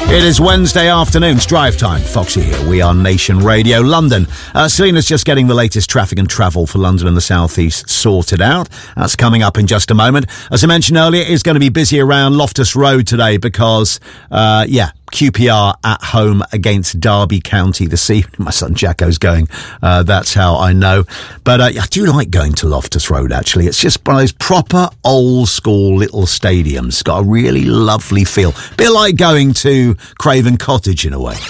It is Wednesday afternoon. It's drive time. Foxy here. We are Nation Radio London. Selena's just getting the latest traffic and travel for London and the South East sorted out. That's coming up in just a moment. As I mentioned earlier, it's going to be busy around Loftus Road today because, QPR at home against Derby County this evening. My son Jacko's going. That's how I know. But I do like going to Loftus Road, actually. It's just one of those proper old school little stadiums. It's got a really lovely feel. Bit like going to Craven Cottage in a way.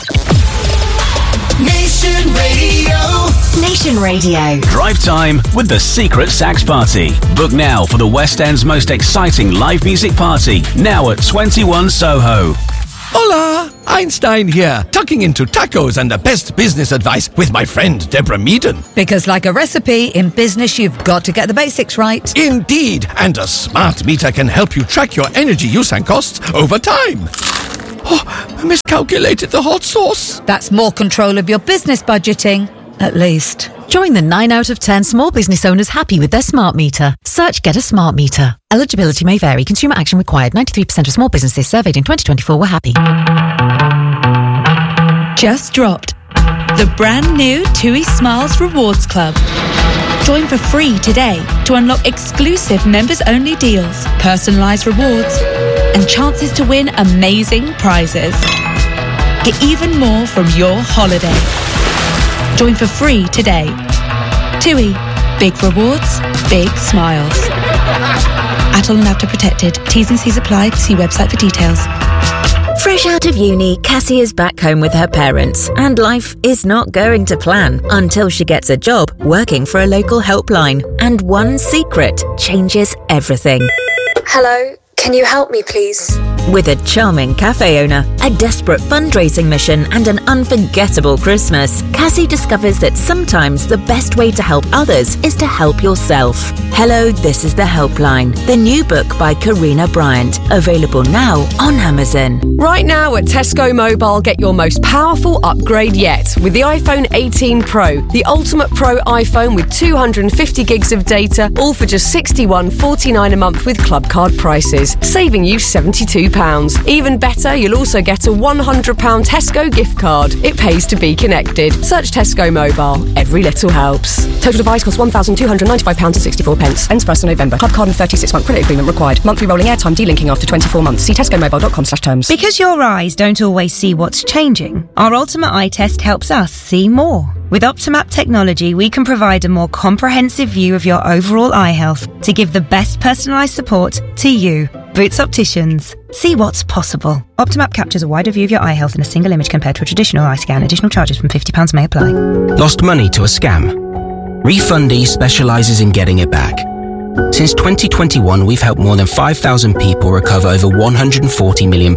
Nation Radio. Nation Radio. Drive time with the Secret Sax Party. Book now for the West End's most exciting live music party. Now at 21 Soho. Hola, Einstein here, tucking into tacos and the best business advice with my friend Deborah Meaden. Because like a recipe, in business you've got to get the basics right. Indeed, and a smart meter can help you track your energy use and costs over time. Oh, I miscalculated the hot sauce. That's more control of your business budgeting, at least. Join the 9 out of 10 small business owners happy with their smart meter. Search Get a Smart Meter. Eligibility may vary. Consumer action required. 93% of small businesses surveyed in 2024 were happy. Just dropped. The brand new TUI Smiles Rewards Club. Join for free today to unlock exclusive members-only deals, personalised rewards, and chances to win amazing prizes. Get even more from your holiday. Join for free today. TUI. Big rewards, big smiles. Adult and Apta protected. T's and C's apply. See website for details. Fresh out of uni, Cassie is back home with her parents, and life is not going to plan until she gets a job working for a local helpline. And one secret changes everything. Hello, can you help me, please? With a charming cafe owner, a desperate fundraising mission, and an unforgettable Christmas, Cassie discovers that sometimes the best way to help others is to help yourself. Hello, This is the Helpline, the new book by Karina Bryant, available now on Amazon. Right now at Tesco Mobile, get your most powerful upgrade yet with the iPhone 18 Pro, the ultimate Pro iPhone with 250 gigs of data, all for just $61.49 a month with club card prices, saving you £72. Even better, you'll also get a £100 Tesco gift card. It pays to be connected. Search Tesco Mobile. Every little helps. Total device costs £1,295.64. Ends 1st of November. Club card and 36-month credit agreement required. Monthly rolling airtime delinking after 24 months. See tescomobile.com/terms. Because your eyes don't always see what's changing, our Ultimate Eye Test helps us see more. With Optimap technology, we can provide a more comprehensive view of your overall eye health to give the best personalised support to you. Boots Opticians. See what's possible. Optimap captures a wider view of your eye health in a single image compared to a traditional eye scan. Additional charges from £50 may apply. Lost money to a scam? Refundee specialises in getting it back. Since 2021, we've helped more than 5,000 people recover over £140 million.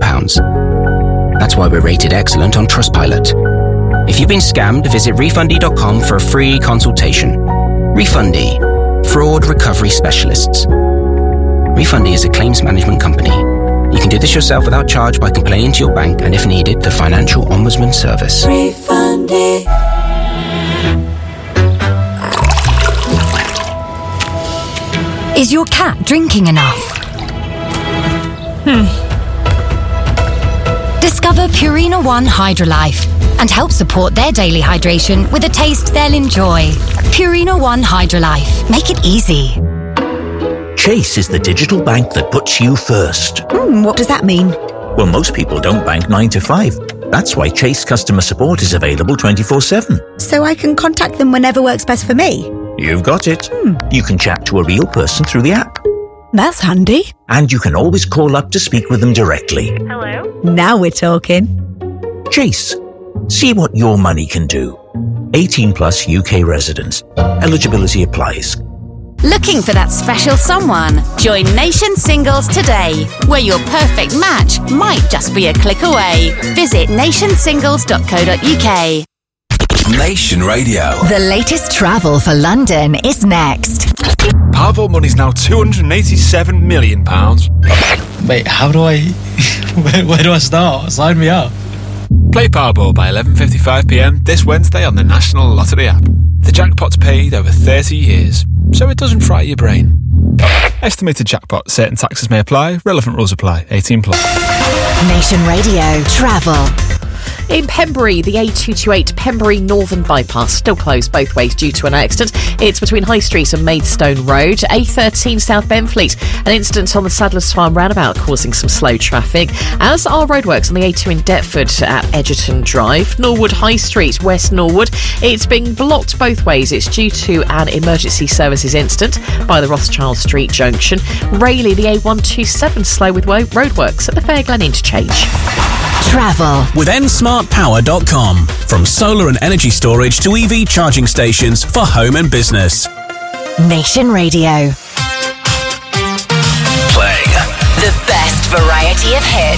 That's why we're rated excellent on Trustpilot. If you've been scammed, visit refundee.com for a free consultation. Refundee. Fraud recovery specialists. Refundee is a claims management company. You can do this yourself without charge by complaining to your bank and, if needed, the Financial Ombudsman Service. Refundee. Is your cat drinking enough? Discover Purina One Hydrolife and help support their daily hydration with a taste they'll enjoy. Purina One Hydrolife. Make it easy. Chase is the digital bank that puts you first. What does that mean? Well, most people don't bank 9 to 5. That's why Chase customer support is available 24/7. So I can contact them whenever works best for me? You've got it. You can chat to a real person through the app. That's handy. And you can always call up to speak with them directly. Hello? Now we're talking. Chase. See what your money can do. 18 plus UK residents. Eligibility applies. Looking for that special someone? Join Nation Singles today, where your perfect match might just be a click away. Visit nationsingles.co.uk. Nation Radio. The latest travel for London is next. Powerball money's now £287 million. Wait, how do I... where do I start? Sign me up. Play Powerball by 11:55pm this Wednesday on the National Lottery app. The jackpot's paid over 30 years, so it doesn't fry your brain. Estimated jackpot. Certain taxes may apply. Relevant rules apply. 18+. Nation Radio Travel. In Pembury, the A228 Pembury Northern Bypass still closed both ways due to an accident. It's between High Street and Maidstone Road. A13 South Benfleet, an incident on the Sadler's Farm roundabout causing some slow traffic, as are roadworks on the A2 in Deptford at Edgerton Drive. Norwood High Street, West Norwood, it's being blocked both ways. It's due to an emergency services incident by the Rothschild Street junction. Rayleigh, the A127 slow with roadworks at the Fairglen interchange. Travel with nsmartpower.com. From solar and energy storage to EV charging stations for home and business. Nation Radio. Playing the best variety of hits.